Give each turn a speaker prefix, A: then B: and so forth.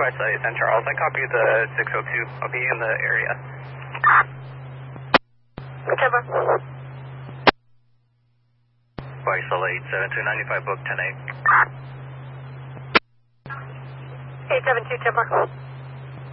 A: West 10 Charles. I copy the 602. I'll be in the area.
B: Timber.
C: Parcel 87295, book 10-8.
B: 872 Timber.